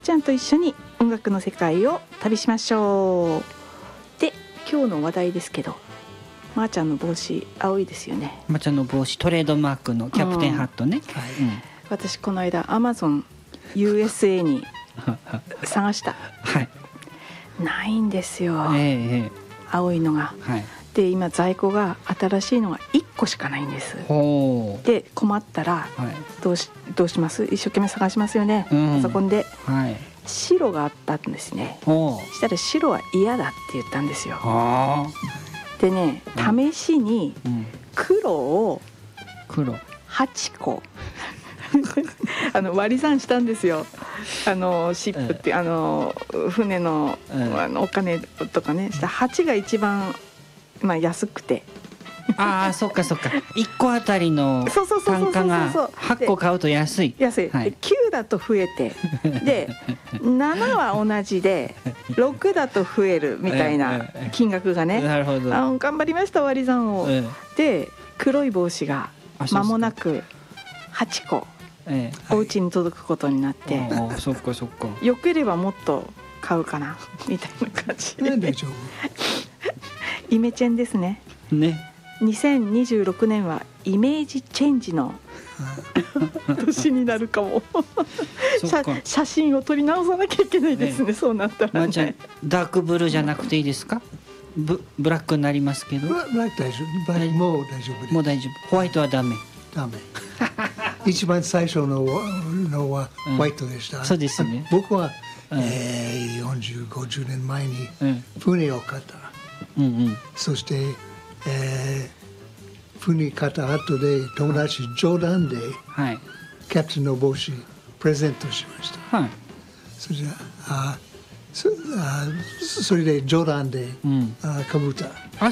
ちゃんと一緒に音楽の世界を旅しましょう。で、今日の話題ですけど、まーちゃんの帽子青いですよね。 まーちゃんの帽子トレードマークのキャプテンハットね、 私この間 Amazon USA に探した、 はい、 ないんですよ、青いのが、 はい、 で今在庫が新しいのが1個しかないんです。で困ったら、どうします一生懸命探しますよね、パソコンで、白があったんですね。したら白は嫌だって言ったんですよ。でね、試しに黒を8個割り算したんですよ。シップって船のお金とかね、したら8が一番安くて、 そっかそっか、1個あたりの単価が8個買うと安い。で 9だと増えて、で7は同じで6だと増えるみたいな金額がね。 なるほど。 頑張りました割り算を、で黒い帽子が間もなく8個お家に届くことになって、 そっかそっか、 よければもっと買うかなみたいな感じでイメチェンですね。2026年はイメージチェンジの年になるかも写真を撮り直さなきゃいけないですね、そうなったらね。 じゃあダークブルーじゃなくていいですか？ブラックになりますけど。 ブラック大丈夫、もう大丈夫です。 もう大丈夫。ホワイトはダメ。 一番最初のはホワイトでした。 そうですね。 僕は40、50年前に船を買った。そして船買った後で友達冗談でキャプテンの帽子プレゼントしました。それで冗談でかぶった。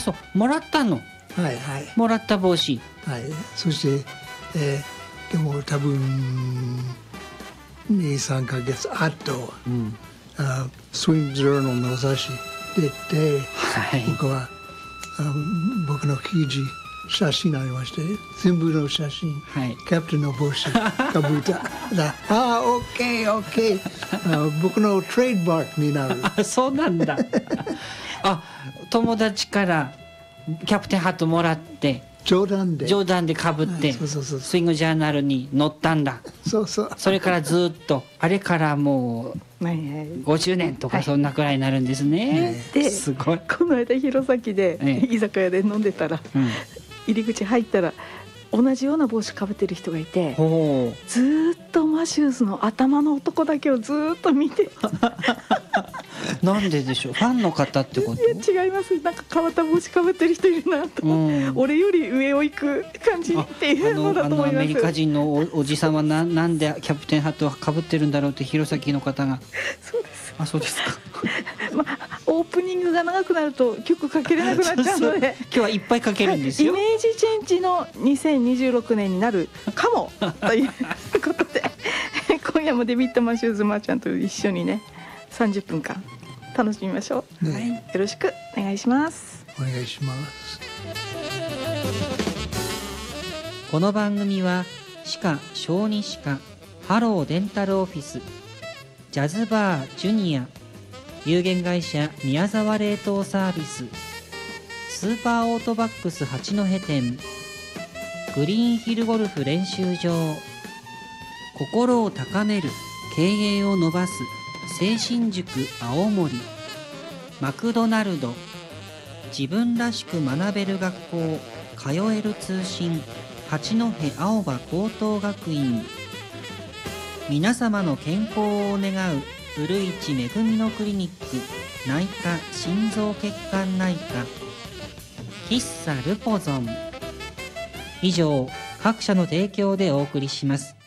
そう、もらったの。もらった帽子。 そしてでも多分2、3ヶ月後、スウィングジャーナルの雑誌出て、僕は僕の記事写真ありまして、全部の写真、キャプテンの帽子かぶったらオッケー僕のトレードマークになる。 そうなんだ。友達からキャプテンハットもらって冗談でかぶって、スイングジャーナルに載ったんだ。それからずっとあれからもう50年とかそんなくらいになるんですね。 すごい。この間弘前で居酒屋で飲んでたら、入り口入ったら同じような帽子かぶってる人がいて、ずっとマシューズの頭の男だけをずっと見てなんででしょう、ファンの方ってこと？ 違います。なんか変わった帽子かぶってる人いるなと思って、俺より上を行く感じっていうのだと思います。 アメリカ人の おじさんはなんでキャプテンハットをかぶってるんだろうって弘前の方が。 そうです。 そうですか。 オープニングが長くなると曲かけれなくなっちゃうので今日はいっぱいかけるんですよ。 イメージチェンジの2026年になるかもということで今夜もデビッド・マシューズ・マーちゃんと一緒にね30分間楽しみましょう、よろしくお願いします。 お願いします。 この番組は歯科小児歯科ハローデンタルオフィスジャズバージュニア有限会社宮沢冷凍サービススーパーオートバックス八戸店グリーンヒルゴルフ練習場心を高める経営を伸ばす聖心塾青森マクドナルド自分らしく学べる学校通える通信八戸青葉高等学院皆様の健康を願う古市恵のクリニック内科心臓血管内科喫茶ルポゾン以上各社の提供でお送りします。